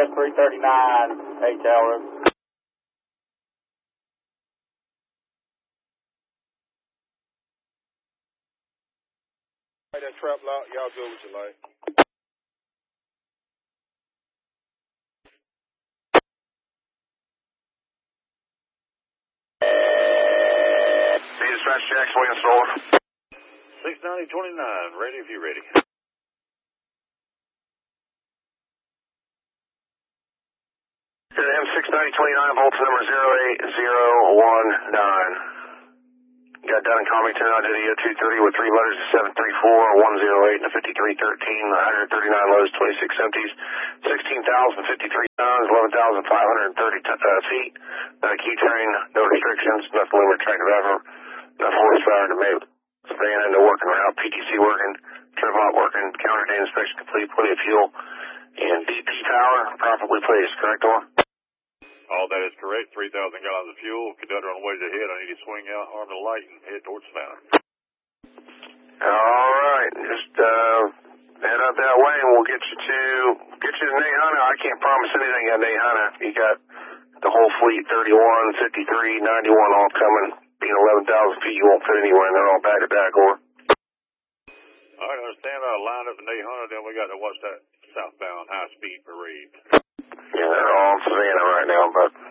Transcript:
339, HL Road. That trap lot, y'all go with your life. Dispatch Jack, swing solar. 690-29, ready if you're ready. M690-29, volts number 08019. Got down in Comington, I did EO 230 with 3 letters of 734, 108, and a 5313, 139 loads, 26 empties, 16,053 tons, 11,530 feet. Not a key train, no restrictions, nothing limit track driver, enough horsepower to make staying into working route, PTC working, trip out working, counter day inspection complete, plenty of fuel, and DP power properly placed, correct on? All that is correct. 3,000 gallons of fuel. Conductor on the way ahead. I need to swing out, arm the light, and head towards Savannah. All right. Just head out that way, and we'll get you to Nahana. I can't promise anything at Nahana. You got the whole fleet, 31, 53, 91 all coming. Being 11,000 feet, you won't fit anywhere, and they're all back to back, or? All right, understand. I'll line up in Nahana, then we got to watch that southbound high-speed parade. Yeah, they're all in Savannah right now, but